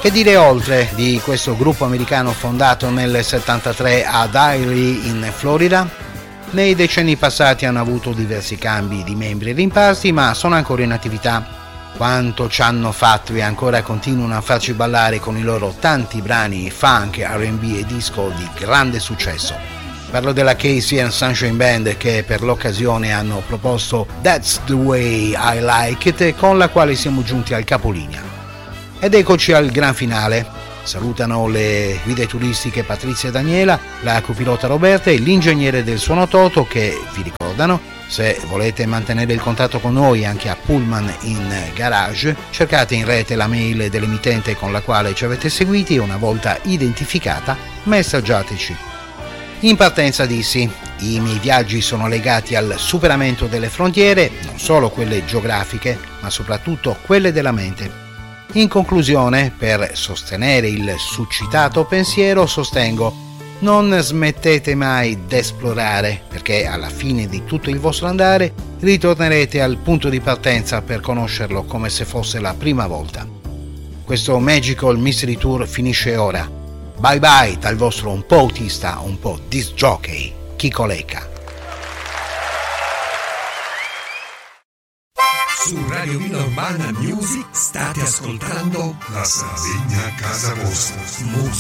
Che dire oltre di questo gruppo americano fondato nel 73 ad Erie in Florida? Nei decenni passati hanno avuto diversi cambi di membri rimasti, ma sono ancora in attività. Quanto ci hanno fatto e ancora continuano a farci ballare con i loro tanti brani funk, R&B e disco di grande successo. Parlo della Casey and Sunshine Band, che per l'occasione hanno proposto That's the Way I Like It, con la quale siamo giunti al capolinea. Ed eccoci al gran finale. Salutano le guide turistiche Patrizia e Daniela, la copilota Roberta e l'ingegnere del suono Toto, che vi ricordano: se volete mantenere il contatto con noi anche a Pullman in Garage, cercate in rete la mail dell'emittente con la quale ci avete seguiti e una volta identificata messaggiateci. In partenza dissi: i miei viaggi sono legati al superamento delle frontiere, non solo quelle geografiche, ma soprattutto quelle della mente. In conclusione, per sostenere il succitato pensiero, sostengo: non smettete mai d'esplorare, perché alla fine di tutto il vostro andare ritornerete al punto di partenza per conoscerlo come se fosse la prima volta. Questo Magical Mystery Tour finisce ora. Bye bye dal vostro un po' autista, un po' disc jockey, Chico Lecca. Su Radio Villa Urbana Music state ascoltando La Sardegna a casa vostra. Musica